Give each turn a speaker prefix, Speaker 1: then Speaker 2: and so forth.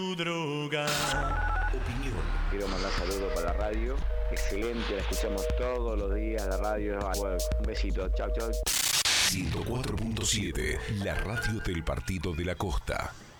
Speaker 1: droga.
Speaker 2: Opinión.
Speaker 3: Quiero mandar saludos para la radio. Excelente, la escuchamos todos los días, la radio. Un besito, chau, chau.
Speaker 2: 104.7, la radio del Partido de la Costa.